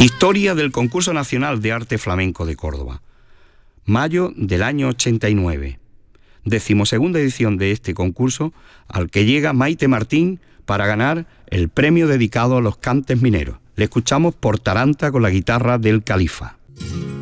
Historia del Concurso Nacional de Arte Flamenco de Córdoba. Mayo del año 89. 12ª edición de este concurso, al que llega Maite Martín para ganar el premio dedicado a los cantes mineros. Le escuchamos por Taranta con la guitarra del Califa.